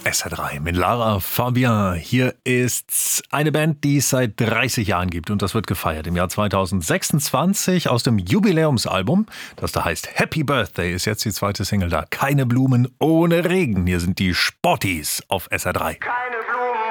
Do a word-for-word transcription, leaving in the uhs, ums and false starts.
S R drei mit Lara Fabian. Hier ist eine Band, die es seit dreißig Jahren gibt und das wird gefeiert. Im Jahr zweitausendsechsundzwanzig aus dem Jubiläumsalbum, das da heißt Happy Birthday, ist jetzt die zweite Single da. Keine Blumen ohne Regen. Hier sind die Spotties auf S R drei. Keine